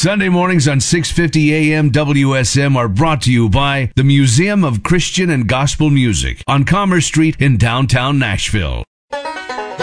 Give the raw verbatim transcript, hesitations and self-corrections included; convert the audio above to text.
Sunday mornings on six fifty A M W S M are brought to you by the Museum of Christian and Gospel Music on Commerce Street in downtown Nashville.